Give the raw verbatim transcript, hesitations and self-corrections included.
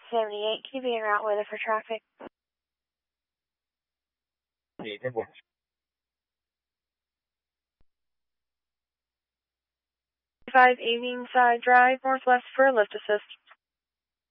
seventy-eight, can you be en route weather for traffic? five Avingside Drive, Northwest for a lift assist.